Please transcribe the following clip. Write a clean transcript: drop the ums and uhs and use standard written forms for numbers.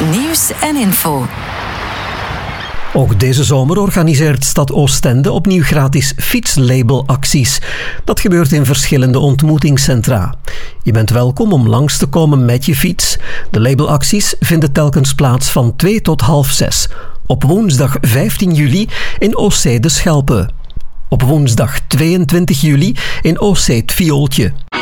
Nieuws en info. Ook deze zomer organiseert Stad Oostende opnieuw gratis fietslabelacties. Dat gebeurt in verschillende ontmoetingscentra. Je bent welkom om langs te komen met je fiets. De labelacties vinden telkens plaats van 2 tot 5:30. Op woensdag 15 juli in Oostzee de Schelpen. Op woensdag 22 juli in Oostzee het Viooltje.